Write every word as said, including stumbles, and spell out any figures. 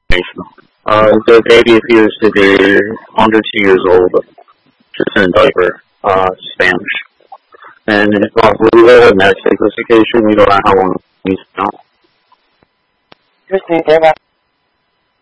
Uh, the baby appears to be under two years old, just in a diaper, uh, Spanish. And if possible, we will have next investigation. We don't know how long he's now. Christy,